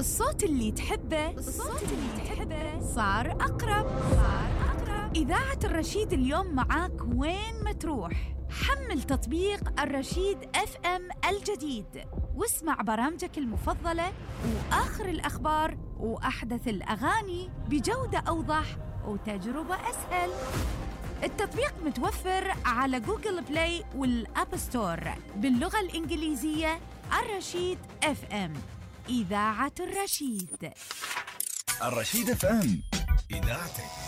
الصوت اللي تحبه صار أقرب. إذاعة الرشيد اليوم معاك وين ما تروح. حمل تطبيق الرشيد FM الجديد واسمع برامجك المفضلة وآخر الأخبار وأحدث الأغاني بجودة أوضح وتجربة أسهل. التطبيق متوفر على جوجل بلاي والأب ستور باللغة الإنجليزية. الرشيد FM، إذاعة الرشيد. الرشيد FM، إذاعتك.